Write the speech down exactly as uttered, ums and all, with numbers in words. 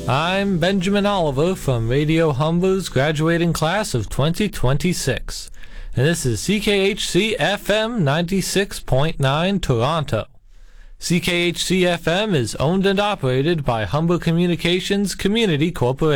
I'm Benjamin Oliver from Radio Humber's graduating class of twenty twenty-six, and this is C K H C F M ninety-six point nine Toronto. C K H C F M is owned and operated by Humber Communications Community Corporation.